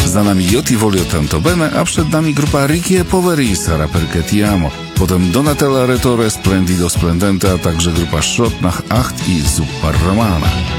Za nami Io Voglio Tanto Bene, a przed nami grupa Ricky e Poveri, Sara Perché Ti Amo. Potem Donatella Retore, Splendido Splendente, a także grupa Schrott nach Acht i Super Romana.